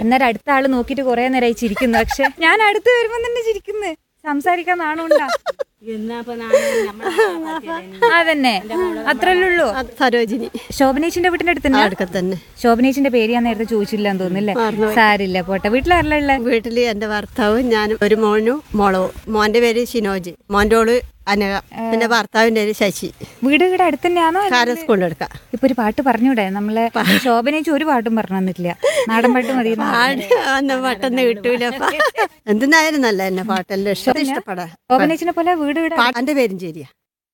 അന്നേരം അടുത്ത ആള് നോക്കിട്ട് കുറെ നേരമായി ചിരിക്കുന്നു. പക്ഷെ ഞാൻ അടുത്ത് വരുമ്പോ തന്നെ ചിരിക്കുന്നു. സംസാരിക്കാൻ നാണുണ്ടാ? അതന്നെ, അത്രല്ലേ ഉള്ളൂ. സരോജിനി. ശോഭനേച്ചിന്റെ വീട്ടിന്റെ അടുത്ത് തന്നെ. ശോഭനേച്ചിന്റെ പേര് ഞാൻ നേരത്തെ ചോദിച്ചില്ലാന്ന് തോന്നുന്നില്ലേ? സാരില്ല, പോട്ടെ. വീട്ടിലാരല്ല? വീട്ടില് എന്റെ ഭർത്താവും ഞാനും, ഒരു മോനും മോളവും. മോന്റെ പേര് ഷിനോജ്, മോന്റെ ഓള് അനക, പിന്നെ ഭർത്താവിന്റെ പേര് ശശി. വീട് ഇവിടെ അടുത്ത് തന്നെയാണോ? സ്കൂളിൽ എടുക്കാം. ഇപ്പൊ ഒരു പാട്ട് പറഞ്ഞൂടെ? നമ്മളെ ശോഭനേച്ചി ഒരു പാട്ടും പറഞ്ഞു തന്നിട്ടില്ല. നാടൻ പാട്ട് മതി. പെട്ടെന്ന് കിട്ടൂല. എന്തിനായാലും നല്ല എന്നെ പാട്ടെല്ലാം ഇഷ്ടപ്പെടാം. ശോഭനേച്ചിനെ പോലെ വീട് എന്റെ പേരും ശരിയാ.